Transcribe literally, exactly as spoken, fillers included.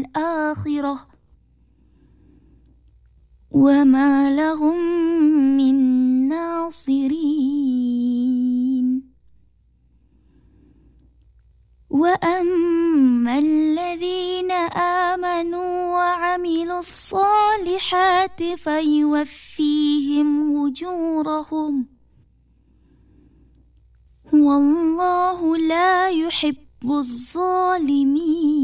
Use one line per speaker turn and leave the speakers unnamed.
الآخرة وما لهم من ناصرين. وأما الذين آمنوا وعملوا الصالحات فيوفيهم أجورهم والله لا يحب الظالمين.